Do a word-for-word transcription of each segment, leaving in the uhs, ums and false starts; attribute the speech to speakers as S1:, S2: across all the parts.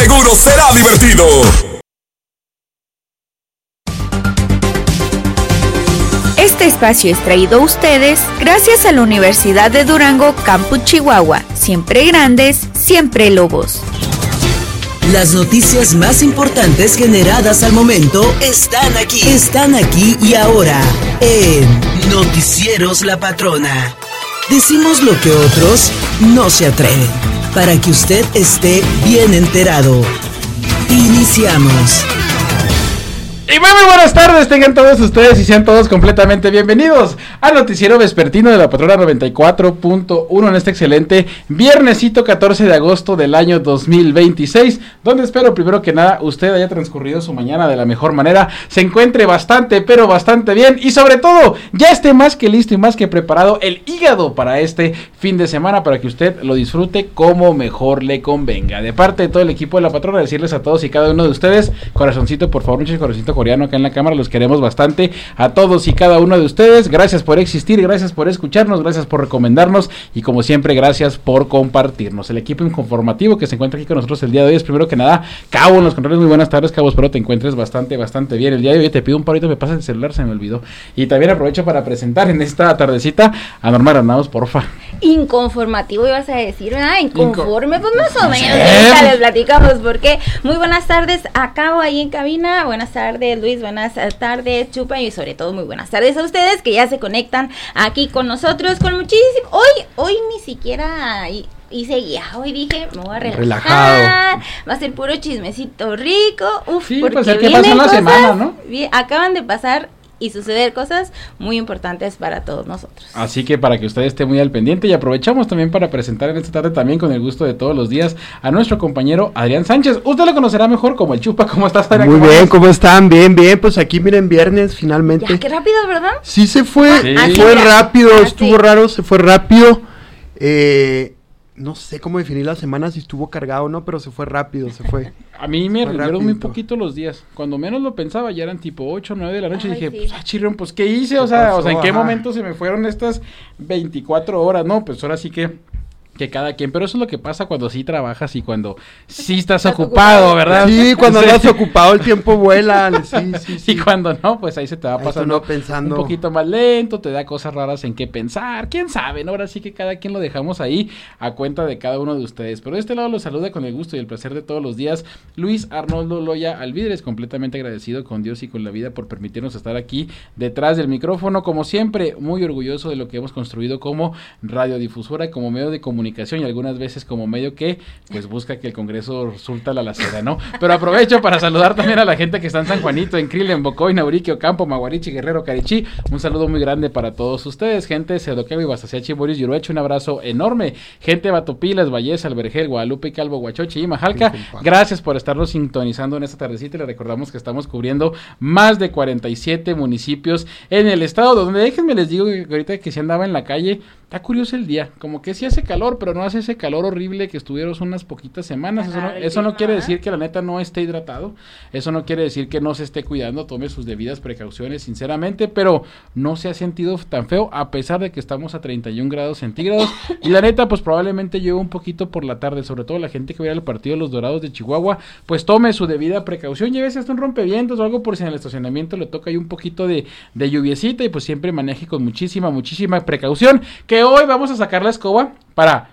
S1: seguro será divertido.
S2: Este espacio es traído a ustedes gracias a la Universidad de Durango, Campus Chihuahua. Siempre grandes, siempre lobos.
S3: Las noticias más importantes generadas al momento están aquí. Están aquí y ahora en Noticieros La Patrona. Decimos lo que otros no se atreven, para que usted esté bien enterado. Iniciamos.
S4: Y muy, muy buenas tardes, tengan todos ustedes y sean todos completamente bienvenidos al noticiero vespertino de la Patrona noventa y cuatro punto uno en este excelente viernesito catorce de agosto del año dos mil veintiséis, donde espero primero que nada usted haya transcurrido su mañana de la mejor manera, se encuentre bastante pero bastante bien y sobre todo ya esté más que listo y más que preparado el hígado para este fin de semana para que usted lo disfrute como mejor le convenga. De parte de todo el equipo de la Patrona, decirles a todos y cada uno de ustedes, corazoncito por favor, muchos corazoncito coreano acá en la cámara, los queremos bastante a todos y cada uno de ustedes. Gracias por existir, gracias por escucharnos, gracias por recomendarnos y como siempre gracias por compartirnos. El equipo informativo que se encuentra aquí con nosotros el día de hoy es primero que nada Cabo en los controles. Muy buenas tardes, Cabo, espero te encuentres bastante bastante bien el día de hoy. Te pido un parito, me pasa el celular, se me olvidó. Y también aprovecho para presentar en esta tardecita a Norma Granados, porfa.
S5: Inconformativo ibas a decir, ¿verdad? Inconforme,
S4: Inco-
S5: pues más o menos. Ahorita les platicamos porque muy buenas tardes a Cabo ahí en cabina. Buenas tardes, Luis. Buenas tardes, Chupa, y sobre todo muy buenas tardes a ustedes que ya se conectan aquí con nosotros con muchísimo. Hoy, hoy ni siquiera hice guía, hoy dije, me voy a relajar. Relajado. Va a ser puro chismecito rico. Uf,
S4: sí,
S5: porque
S4: pues el que pasa en la semana, ¿no?
S5: Bien, acaban de pasar y suceder cosas muy importantes para todos nosotros.
S4: Así que para que usted esté muy al pendiente y aprovechamos también para presentar en esta tarde también con el gusto de todos los días a nuestro compañero Adrián Sánchez. Usted lo conocerá mejor como el Chupa. ¿Cómo estás, Adrián?
S6: Muy
S4: ¿Cómo
S6: bien,
S4: estás?
S6: ¿cómo están? Bien, bien, pues aquí miren, viernes finalmente.
S5: Ya, qué rápido, ¿verdad?
S6: Sí se fue,
S4: Sí.
S6: fue
S5: mira.
S6: rápido,
S5: Ah,
S6: estuvo
S5: sí.
S6: raro, se fue rápido. Eh, no sé cómo definir la semana, si estuvo cargado o no, pero se fue rápido, se fue.
S4: A mí me
S6: Fue
S4: rindieron muy
S6: rapidito.
S4: poquito los días. Cuando menos lo pensaba ya eran tipo ocho, nueve de la noche.
S5: Ay,
S4: Y dije,
S5: sí.
S4: pues, ah, chirrión, pues, ¿qué hice? O
S6: ¿Qué
S4: sea,
S6: pasó?
S4: o sea, ¿en qué
S6: Ajá.
S4: momento se me fueron estas veinticuatro horas? No, pues ahora sí que que cada quien, pero eso es lo que pasa cuando sí trabajas y cuando sí estás
S5: Estás
S4: ocupado,
S5: ocupado.
S4: ¿verdad?
S6: Sí, cuando
S4: Sí.
S6: andas ocupado el tiempo vuela, sí, sí, sí.
S4: Y cuando no, pues ahí se te va
S6: Ahí
S4: pasando
S6: no pensando.
S4: un poquito más lento, te da cosas raras en qué pensar, quién sabe, ¿no? Ahora sí que cada quien lo dejamos ahí a cuenta de cada uno de ustedes. Pero de este lado los saluda con el gusto y el placer de todos los días Luis Arnoldo Loya Alvidres, completamente agradecido con Dios y con la vida por permitirnos estar aquí detrás del micrófono, como siempre, muy orgulloso de lo que hemos construido como radiodifusora, como medio de comunicación y algunas veces como medio que pues busca que el Congreso resulta la lacera, ¿no? Pero aprovecho para saludar también a la gente que está en San Juanito, en Krill, en Bocoy, Naurique, Ocampo, Maguarichi, Guerrero, Carichí. Un saludo muy grande para todos ustedes, gente de Sedoquevi, Basaseachi, Boris, Yuruecho, un abrazo enorme, gente de Batopilas, Valles, Albergel, Guadalupe, Calvo, Huachochi y Majalca. Gracias por estarnos sintonizando en esta tardecita y les recordamos que estamos cubriendo más de cuarenta y siete municipios en el estado, donde déjenme les digo que ahorita que se andaba en la calle, está curioso el día, como que sí hace calor, pero no hace ese calor horrible que estuvieron unas poquitas semanas. Eso no, eso no quiere decir que la neta no esté hidratado, eso no quiere decir que no se esté cuidando, tome sus debidas precauciones, sinceramente, pero no se ha sentido tan feo, a pesar de que estamos a treinta y un grados centígrados, y la neta, pues probablemente llueva un poquito por la tarde, sobre todo la gente que vaya al partido de los Dorados de Chihuahua, pues tome su debida precaución, llévese hasta un rompevientos o algo por si en el estacionamiento le toca ahí un poquito de, de lluviecita, y pues siempre maneje con muchísima, muchísima precaución, que hoy vamos a sacar la escoba para...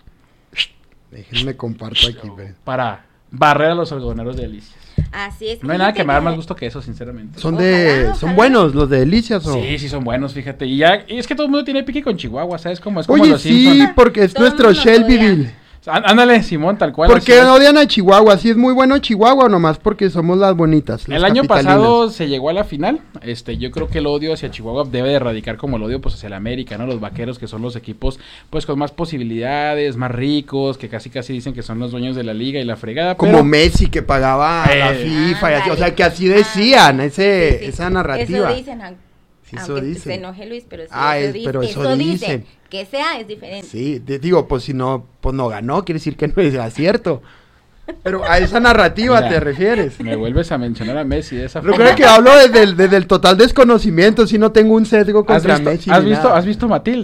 S6: Déjenme comparto aquí, ve.
S4: para barrer a los algodoneros de Delicias.
S5: Así es.
S4: No hay nada que me da más gusto que eso, sinceramente.
S6: Son de,
S5: Ojalá,
S6: son
S5: ojalá.
S6: buenos los de Delicias, ¿o?
S4: Sí, sí son buenos, fíjate. Y ya, y es que todo el mundo tiene pique con Chihuahua, ¿sabes cómo es? Como
S6: Oye,
S4: los
S6: sí,
S4: Simpson.
S6: porque es
S5: Todo el
S6: nuestro
S5: mundo nos
S6: Shelbyville.
S4: Á- Ándale, Simón, tal cual.
S6: ¿Por
S4: así
S6: qué
S4: es.
S6: odian a Chihuahua? ¿Sí es muy bueno Chihuahua o nomás porque somos las bonitas? las
S4: El año
S6: capitalinas?
S4: pasado se llegó a la final. Este, yo creo que el odio hacia Chihuahua debe de erradicar como el odio pues hacia el América, ¿no? Los Vaqueros, que son los equipos pues con más posibilidades, más ricos, que casi casi dicen que son los dueños de la liga y la fregada.
S6: Como
S4: pero...
S6: Messi que pagaba a la
S4: Eh.
S6: FIFA y así, o sea
S5: Ándale.
S6: que así decían, ese,
S5: Sí, sí.
S6: esa narrativa.
S5: Eso dicen, aun-
S6: Sí, eso
S5: aunque
S6: dicen.
S5: se enoje Luis, pero sí,
S6: Ah,
S5: eso,
S6: es-
S5: dice-
S6: pero eso dicen.
S5: Que sea es diferente.
S6: Sí, te digo, pues si no, pues no ganó, quiere decir que no es acierto. Pero a esa narrativa
S4: Mira,
S6: te refieres.
S4: Me vuelves a mencionar a Messi de esa forma.
S6: Recuerda que hablo desde el, desde el total desconocimiento, si no tengo un sesgo
S4: ¿Has
S6: contra
S4: visto,
S6: Messi.
S4: has
S6: ni
S4: visto,
S6: nada.
S4: has visto Matilda?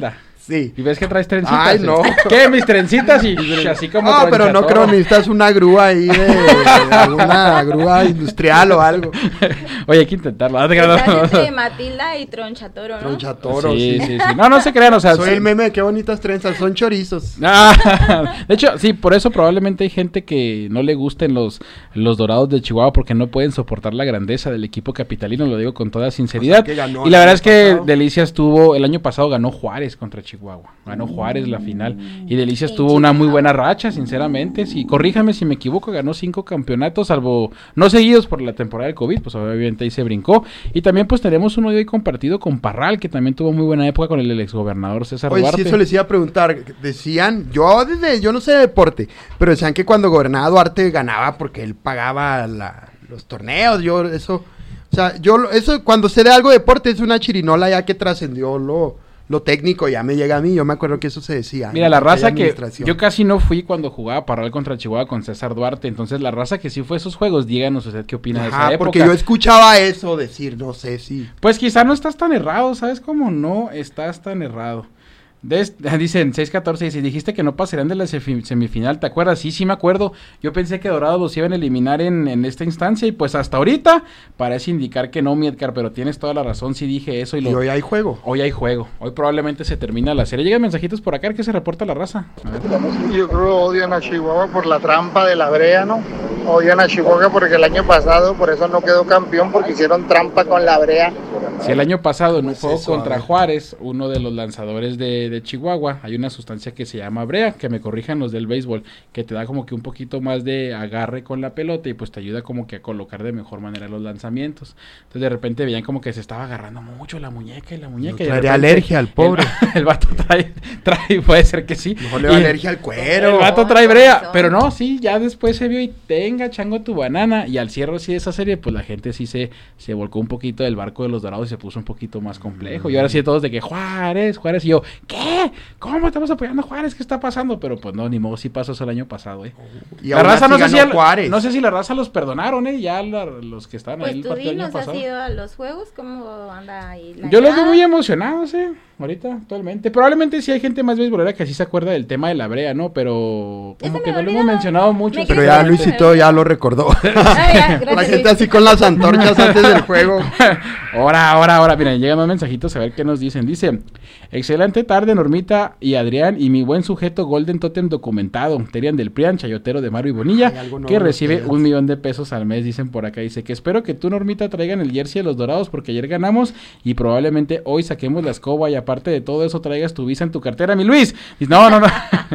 S6: Sí.
S4: Y ves que traes trencitas.
S6: Ay, no.
S4: ¿Qué? Mis trencitas y sh, así como
S6: No, pero no
S4: tronchatoro.
S6: creo, necesitas una grúa ahí de, de alguna grúa industrial o algo.
S4: Oye, hay que intentarlo. Ah, te creas,
S5: Estás
S4: no, no.
S5: entre Matilda y Tronchatoro, ¿no?
S6: Tronchatoro,
S4: Sí,
S6: sí.
S4: sí, sí. No, no se crean, o sea.
S6: Soy
S4: sí.
S6: el meme de qué bonitas trenzas, son chorizos.
S4: Ah, de hecho, sí, por eso probablemente hay gente que no le gusten los, los Dorados de Chihuahua porque no pueden soportar la grandeza del equipo capitalino, lo digo con toda sinceridad.
S6: O sea, que ganó
S4: y la
S6: el
S4: verdad
S6: año
S4: es que
S6: pasado.
S4: Delicias tuvo, el año pasado ganó Juárez contra Chihuahua, ganó Juárez la final y Delicias
S5: Sí,
S4: tuvo una muy
S5: Chihuahua.
S4: buena racha, sinceramente. Sí, corríjame si me equivoco, ganó cinco campeonatos, salvo no seguidos por la temporada del COVID, pues obviamente ahí se brincó. Y también pues tenemos uno de hoy compartido con Parral, que también tuvo muy buena época con el, el exgobernador César
S6: Oye,
S4: Duarte.
S6: sí, eso les iba a preguntar. Decían, yo desde, yo no sé de deporte, pero decían que cuando gobernaba Duarte ganaba porque él pagaba la- los torneos. Yo, eso, o sea, yo, eso, cuando sé de algo de deporte es una chirinola ya que trascendió lo, lo técnico, ya me llega a mí. Yo me acuerdo que eso se decía.
S4: Mira,
S6: en
S4: la
S6: aquella
S4: raza que
S6: administración.
S4: yo casi no fui cuando jugaba Parral contra Chihuahua con César Duarte, entonces la raza que sí fue a esos juegos, díganos usted qué opina de esa
S6: Ajá,
S4: época.
S6: porque yo escuchaba eso decir, no sé si.
S4: Pues quizá no estás tan errado, ¿sabes cómo? No estás tan errado. Des- dicen seis catorce, dice, dijiste que no pasarían de la sefi- semifinal, ¿te acuerdas? Sí, sí me acuerdo. Yo pensé que Dorados los iban a eliminar en, en esta instancia y pues hasta ahorita parece indicar que no, mi Edgar, pero tienes toda la razón, sí dije eso y
S6: Y
S4: lo...
S6: hoy hay juego.
S4: Hoy hay juego, hoy probablemente se termina la serie. Llegan mensajitos por acá, que se reporta la raza. A ver.
S1: Yo creo que odian a Chihuahua por la trampa de la brea, ¿no? Odian a Chihuahua porque el año pasado por eso no quedó campeón, porque hicieron trampa con la brea.
S4: Si el año pasado en un
S6: Pues
S4: juego
S6: eso, a
S4: contra
S6: ver.
S4: Juárez, uno de los lanzadores de, de Chihuahua, hay una sustancia que se llama brea, que me corrijan los del béisbol, que te da como que un poquito más de agarre con la pelota y pues te ayuda como que a colocar de mejor manera los lanzamientos. Entonces de repente veían como que se estaba agarrando mucho la muñeca y la muñeca. y de
S6: traería
S4: repente
S6: alergia al pobre.
S4: El, el vato trae, trae, puede ser que sí.
S6: Mejor le da
S4: Y-
S6: alergia al cuero.
S4: el vato
S5: No,
S4: trae brea,
S5: no.
S4: pero no, sí, ya después se vio y tenga chango tu banana. Y al cierre sí de esa serie, pues la gente sí se, se volcó un poquito del barco de los Dorados y se puso un poquito más complejo. Y ahora sí todos de que Juárez, Juárez. Y yo, ¿qué? ¿Cómo estamos apoyando a Juárez? ¿Qué está pasando? Pero pues no, ni modo, sí pasó eso el año pasado, eh.
S6: Y
S4: La
S6: aún
S4: raza
S6: así
S4: no sé, si
S6: ganó
S4: al-
S6: Juárez.
S4: no sé si la raza los perdonaron, eh, ya la- los que estaban ahí
S5: Pues
S4: el
S5: tú
S4: partido del año
S5: dinos, ¿has
S4: pasado.
S5: ido a los juegos? ¿Cómo anda ahí la
S4: Yo los veo
S5: grada?
S4: muy emocionados, eh, ahorita, actualmente. Probablemente sí hay gente más beisbolera que sí se acuerda del tema de la brea, ¿no? Pero
S5: Ya
S4: como
S5: se
S4: que
S5: me
S4: no lo
S5: olvidó.
S4: hemos mencionado mucho.
S5: Me
S6: Pero
S5: quedé
S6: ya
S5: con
S6: Luisito ya lo recordó.
S5: Ah, mira, gracias,
S6: La gente
S5: Luis.
S6: así con las antorchas antes del juego.
S4: Ahora, ahora, ahora, miren, llegan más mensajitos a ver qué nos dicen. Dice, excelente tarde, Normita y Adrián, y mi buen sujeto Golden Totem documentado, Terian del Prian, chayotero de Mario y Bonilla,
S6: Ay, algo nuevo
S4: que
S6: en los
S4: recibe
S6: Terians.
S4: un millón de pesos al mes, dicen por acá. Dice que espero que tú, Normita, traigan el jersey de los Dorados, porque ayer ganamos y probablemente hoy saquemos la escoba y aparte de todo eso traigas tu visa en tu cartera, mi Luis. Dice, no, no, no,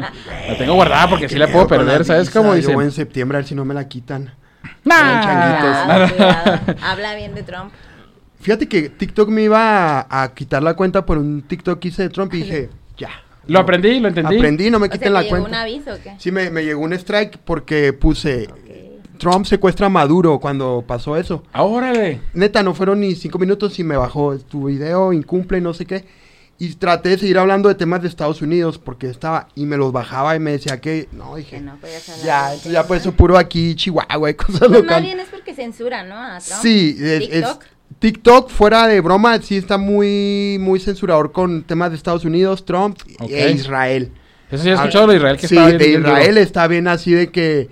S4: la tengo guardada porque sí la puedo
S6: Con
S4: perder, ¿sabes
S6: visa,
S4: cómo?
S6: Yo
S4: Dice,
S6: voy en septiembre a ver si no me la quitan.
S4: nah.
S6: changuitos.
S5: Cuidado, cuidado. Habla bien de Trump.
S6: Fíjate que TikTok me iba a, a quitar la cuenta por un TikTok que hice de Trump y dije, ya.
S4: Lo aprendí, lo entendí.
S6: Aprendí, no me
S5: O sea,
S6: quiten
S5: ¿te
S6: la
S5: llegó un
S6: cuenta.
S5: aviso o qué?
S6: Sí, me, me llegó un strike porque puse Trump secuestra a Maduro cuando pasó eso.
S4: Ah, órale.
S6: Neta, no fueron ni cinco minutos y me bajó tu video, incumple, no sé qué. Y traté de seguir hablando de temas de Estados Unidos porque estaba, y me los bajaba y me decía que, no, dije,
S5: Que no podías hablar
S6: ya,
S5: de
S6: entonces ya
S5: tema.
S6: por eso puro aquí Chihuahua y cosas
S5: Pues más
S6: locales.
S5: bien es porque censuran, ¿no? A Trump.
S6: Sí, es, es-
S5: TikTok.
S6: TikTok, fuera de broma, sí está muy, muy censurador con temas de Estados Unidos, Trump
S4: Ok.
S6: e Israel.
S4: Eso sí he escuchado de Israel que
S6: Sí,
S4: estaba bien-
S6: de
S4: bien duro.
S6: Israel está bien así de que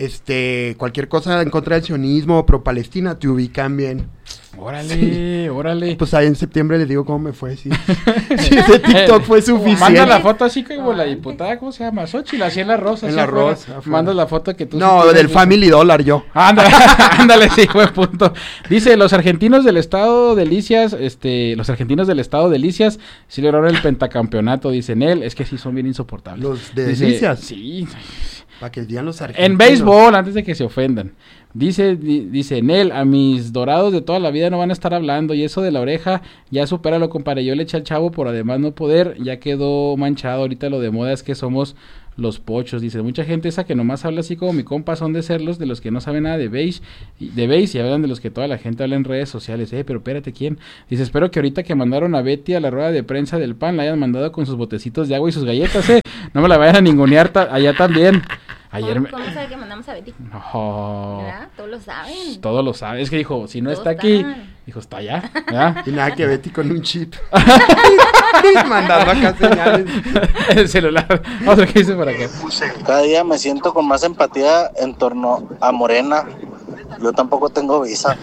S6: este cualquier cosa en contra del sionismo, pro Palestina, te ubican bien.
S4: Órale, órale.
S6: Pues ahí en septiembre les digo cómo me fue, sí. Sí, ese TikTok fue suficiente.
S4: Manda la foto así como la diputada, ¿cómo se llama? Xochitl, así en la rosa.
S6: En
S4: así
S6: la
S4: afuera.
S6: rosa, afuera.
S4: Manda la foto que tú...
S6: No,
S4: sí tienes
S6: del
S4: visto.
S6: Family Dollar yo.
S4: Ándale, ándale, sí, buen punto. Dice, los argentinos del estado Delicias, este, los argentinos del estado Delicias, sí lograron el pentacampeonato, dicen él, es que sí son bien insoportables.
S6: Los de
S4: Dice,
S6: Delicias.
S4: Sí.
S6: Para que digan los argentinos.
S4: En béisbol, antes de que se ofendan. Dice, di- dice Nel, a mis Dorados de toda la vida no van a estar hablando, y eso de la oreja, ya supéralo, compadre. Yo le eché al chavo por además no poder, ya quedó manchado. Ahorita lo de moda es que somos los pochos. Dice, mucha gente esa que nomás habla así como mi compa son de ser los de los que no saben nada de beige, y- de beige y hablan de los que toda la gente habla en redes sociales. Eh, pero espérate, ¿quién? Dice, espero que ahorita que mandaron a Betty a la rueda de prensa del P A N la hayan mandado con sus botecitos de agua y sus galletas, eh. No me la vayan a ningunear ta- allá también. Ayer
S5: ¿Cómo,
S4: me...
S5: ¿Cómo sabe que mandamos a Betty?
S4: No.
S5: ¿Verdad? Todos lo saben.
S4: Todos lo saben. Es que dijo, si no
S5: Todos
S4: está aquí,
S5: están.
S4: dijo, está allá. ¿verdad?
S6: Y nada que Betty con un chip. Mandando acá señales.
S4: El celular. Vamos a ver qué dice por acá.
S7: Cada día me siento con más empatía en torno a Morena. Yo tampoco tengo visa.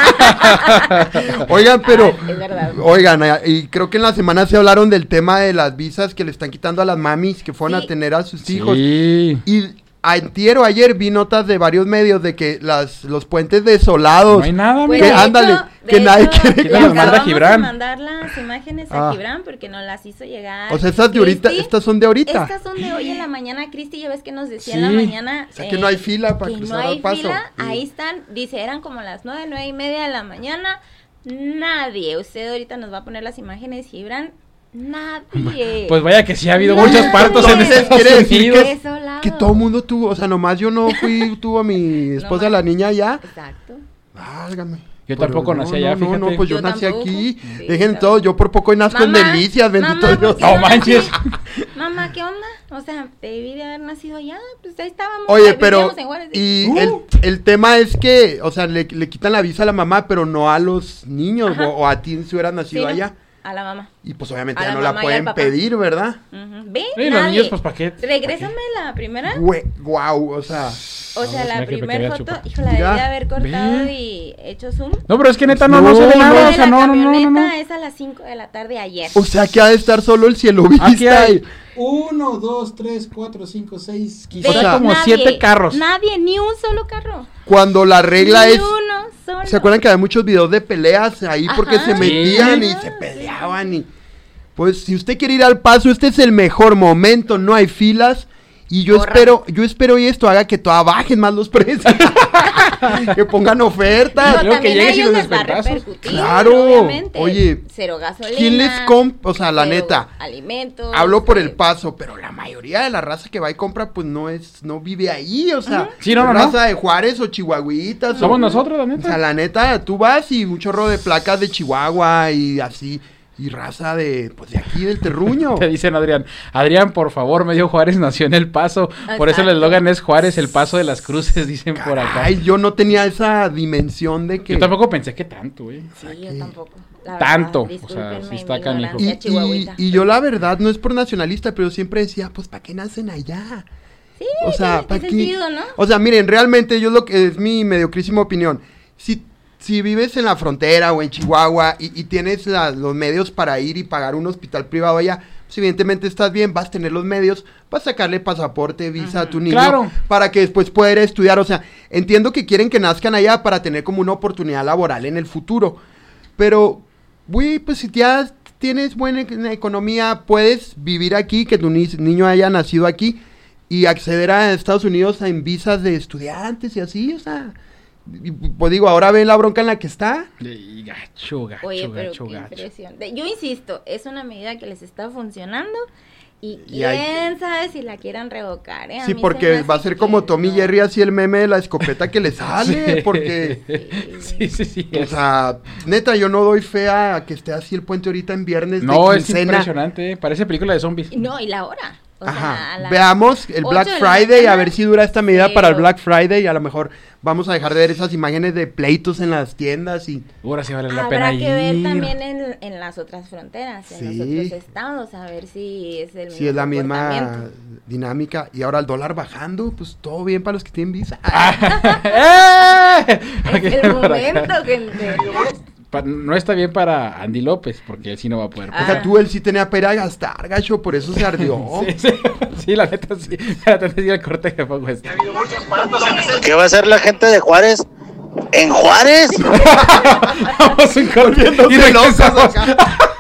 S6: Oigan, pero...
S5: Ah, es verdad.
S6: Oigan, eh, y creo que en la semana se hablaron del tema de las visas que le están quitando a las mamis que fueron
S5: Sí.
S6: a tener a sus hijos.
S4: Sí.
S6: Y antier o ayer vi notas de varios medios de que las los puentes desolados.
S4: No hay nada,
S5: Pues,
S6: que
S5: de
S4: mira.
S6: ándale,
S5: hecho-
S6: que
S5: de
S6: nadie
S5: hecho,
S6: quiere
S5: le
S4: que nos manda
S5: acabamos
S4: Gibran.
S5: de mandar las imágenes a
S6: Ah.
S5: Gibran porque nos las hizo llegar.
S6: O sea, estas de ahorita,
S5: Cristi.
S6: estas son de ahorita.
S5: Estas son de hoy en la mañana, Cristi, ya ves que nos decía
S4: Sí.
S5: en la mañana.
S6: O sea, que no hay fila para
S5: que
S6: cruzar
S5: no hay
S6: al paso.
S5: fila,
S6: Sí.
S5: ahí están, dice, eran como las nueve, nueve y media de la mañana, nadie, usted ahorita nos va a poner las imágenes, Gibran, nadie.
S4: Pues vaya que sí ha habido
S5: Nadie.
S4: muchos partos en
S6: Entonces,
S4: Estados
S6: quiere decir
S4: Unidos.
S6: que-
S5: Desolado.
S6: Que todo mundo tuvo, o sea, nomás yo no fui, tuvo a mi esposa,
S5: más.
S6: la niña allá.
S5: Exacto.
S6: Válgame.
S4: Yo
S6: Pero
S4: tampoco
S6: no,
S4: nací allá,
S6: no, no,
S4: fíjate.
S6: no, pues yo,
S5: Yo
S6: nací
S5: tampoco.
S6: aquí.
S5: Sí,
S6: Dejen
S5: claro.
S6: todo, yo por poco y nazco en
S5: Mamá,
S6: delicias, bendito
S5: mamá,
S6: Dios.
S5: ¿por qué
S4: No
S5: nací?
S4: manches.
S5: Mamá, ¿qué onda? O sea, debí de haber nacido allá, pues ahí estábamos.
S6: Oye,
S5: ahí
S6: pero,
S5: vivíamos en Juárez, sí.
S6: y el, el tema es que, o sea, le, le quitan la visa a la mamá, pero no a los niños,
S5: Ajá.
S6: o, o a ti si hubieras nacido
S5: Sí, ¿no?
S6: allá.
S5: A la mamá.
S6: Y pues obviamente
S5: A
S6: ya
S5: la
S6: no la
S5: mamá y al
S6: pueden
S5: papá.
S6: pedir, ¿verdad?
S5: Ujú. ¿Ve?
S4: Sí, los
S5: Nadie.
S4: niños, pues, ¿pa' qué?
S5: Regrésame la primera.
S6: Güey, guau, o sea,
S5: O sea,
S4: No,
S5: la
S4: mira que- que
S5: primera
S4: vea
S5: foto,
S4: chupa.
S5: hijo, la
S6: Mira,
S5: debí de haber cortado
S4: ve.
S5: y hecho zoom.
S4: No, pero es que neta no,
S6: No,
S4: no se ve
S6: no.
S4: nada.
S5: La
S4: O
S5: de
S4: sea,
S5: la
S4: no, no, no, no,
S5: camioneta
S4: no.
S5: es a las cinco de la tarde ayer.
S6: o sea que ha de estar solo el cielo vista.
S4: Aquí hay
S6: y-
S4: uno, dos, tres, cuatro, cinco, seis,
S5: Ve,
S4: quizá
S6: o sea,
S4: como
S5: nadie,
S4: siete carros.
S5: Nadie, ni un solo carro.
S6: Cuando la regla
S5: ni
S6: es...
S5: uno solo.
S6: ¿Se acuerdan que había muchos videos de peleas ahí porque
S5: Ajá.
S6: se metían
S4: Sí.
S6: y se peleaban? Y pues si usted quiere ir al paso, este es el mejor momento, no hay filas. Y yo
S5: Corran.
S6: espero, yo espero y esto haga que todavía bajen más los precios. Que pongan ofertas.
S5: Pero
S4: Luego que
S5: también
S4: llegues
S5: a
S4: y
S5: ellos
S4: los
S5: les va a
S4: desventazos.
S5: repercutir,
S6: Claro.
S5: obviamente.
S6: Oye,
S5: Cero gasolina.
S6: ¿quién les comp- o sea, la
S5: cero
S6: neta,
S5: alimentos.
S6: hablo por
S5: eh,
S6: el paso, pero la mayoría de la raza que va y compra, pues no es, no vive ahí, o sea,
S4: Sí, no, no,
S6: raza de Juárez o Chihuahuitas.
S4: Somos
S6: o-
S4: nosotros, la
S6: O sea,
S4: neta.
S6: la neta, tú vas y un chorro de placas de Chihuahua y así, y raza de, pues de aquí del terruño.
S4: Te dicen Adrián, Adrián, por favor, medio Juárez nació en El Paso. Por eso el
S5: Exacto.
S4: eslogan es Juárez, el paso de las cruces, dicen por acá.
S6: Ay, yo no tenía esa dimensión de que...
S4: Yo tampoco pensé que tanto, güey.
S5: Sí, yo tampoco. la
S4: Tanto,
S5: verdad,
S4: o sea, sí
S5: discúlpenme
S4: está
S5: mi
S4: canijo.
S6: Y,
S5: ignorancia
S6: y,
S5: chihuahuita.
S6: y yo la verdad, no es por nacionalista, pero siempre decía, pues, ¿para qué nacen allá?
S5: Sí,
S6: O sea,
S5: tiene
S6: ¿para qué?
S5: sentido, ¿no?
S6: O sea, miren, realmente yo lo que es mi mediocrísima opinión. Si, si vives en la frontera o en Chihuahua y, y tienes la- los medios para ir y pagar un hospital privado allá, pues evidentemente estás bien, vas a tener los medios para sacarle pasaporte, visa a tu niño,
S4: Claro.
S6: para que después pueda ir a estudiar. O sea, entiendo que quieren que nazcan allá para tener como una oportunidad laboral en el futuro. Pero, güey, pues si ya tienes buena e- economía, puedes vivir aquí, que tu ni- niño haya nacido aquí y acceder a Estados Unidos en visas de estudiantes y así, o sea, y, pues digo, ahora ven la bronca en la que está.
S4: Y gacho, gacho,
S5: Oye, pero
S4: gacho,
S5: qué
S4: gacho.
S5: impresión. De- Yo insisto, es una medida que les está funcionando y
S6: Y hay-
S5: quién sabe si la quieran revocar, ¿eh? A
S6: Sí,
S5: mí se
S6: porque
S5: me
S6: va a
S5: hace
S6: ser
S5: que
S6: como Tommy
S5: no.
S6: Jerry, así el meme de la escopeta que le sale,
S4: Sí.
S6: porque,
S4: Sí, sí, sí.
S6: o sea, neta, yo no doy fe a que esté así el puente ahorita en viernes
S4: No,
S6: de
S4: es
S6: quincena.
S4: impresionante. Parece película de zombies.
S5: Y No, y la hora. O sea,
S6: Ajá,
S5: a las
S6: veamos el
S5: ocho
S6: Black
S5: de la
S6: Friday, a
S5: mañana,
S6: ver si dura esta medida para el
S5: pero-
S6: Black Friday y a lo mejor vamos a dejar de ver esas imágenes de pleitos en las tiendas y...
S4: Ahora sí vale la pena
S5: Habrá
S4: ir.
S5: que ver también en, en las otras fronteras, en
S6: Sí.
S5: los otros estados, a ver si es el mismo
S6: Si es la misma
S5: comportamiento.
S6: dinámica. Y ahora el dólar bajando, pues todo bien para los que tienen visa.
S4: ¡Eh!
S5: Es el momento, gente.
S4: Pa- No está bien para Andy López, porque él sí no va a poder.
S5: Ah.
S6: O sea, tú él sí tenía para ir a gastar, gacho, por eso se ardió.
S4: Sí, sí, sí, la neta sí. Espérate, antes de ir al corte que pongo esto.
S7: ¿Qué va a hacer la gente de Juárez? ¿En Juárez?
S4: Vamos un corte y
S6: Volviéndose locos
S4: regresamos.
S6: acá.